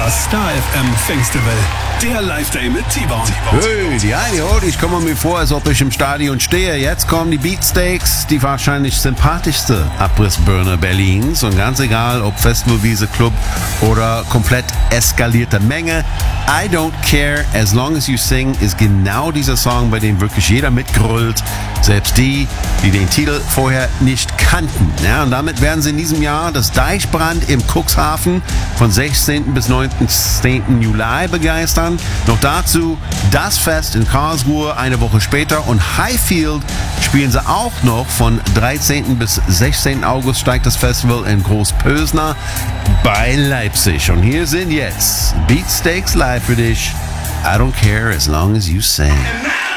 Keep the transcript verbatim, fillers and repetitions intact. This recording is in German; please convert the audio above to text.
Das Star F M Festival, der Live-Day mit T-Bone. Hey, die eine, oh, ich komme mir vor, als ob ich im Stadion stehe. Jetzt kommen die Beatsteaks, die wahrscheinlich sympathischste Abrissbirne Berlins. Und ganz egal, ob Festivalwiese, Club oder komplett eskalierte Menge, I don't care, as long as you sing, ist genau dieser Song, bei dem wirklich jeder mitgrüllt. Selbst die, die den Titel vorher nicht kannten. Ja, und damit werden sie in diesem Jahr das Deichbrand im Cuxhaven von sechzehnten bis neunzehnten Juli begeistern. Noch dazu das Fest in Karlsruhe eine Woche später und Highfield spielen sie auch noch. Von dreizehnten bis sechzehnten August steigt das Festival in Großpösner bei Leipzig. Und hier sind jetzt Beatsteaks live für dich. I don't care as long as you sing.